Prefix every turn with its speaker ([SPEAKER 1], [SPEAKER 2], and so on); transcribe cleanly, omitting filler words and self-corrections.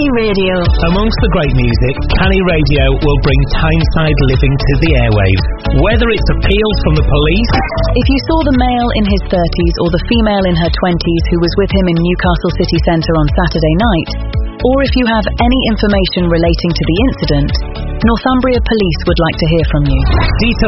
[SPEAKER 1] Canny Radio.
[SPEAKER 2] Amongst the great music, Canny Radio will bring Tyneside living to the airwaves. Whether it's appeals from the police,
[SPEAKER 3] if you saw the male in his 30s or the female in her 20s who was with him in Newcastle city centre on Saturday night, or if you have any information relating to the incident, Northumbria Police would like to hear from you.
[SPEAKER 2] details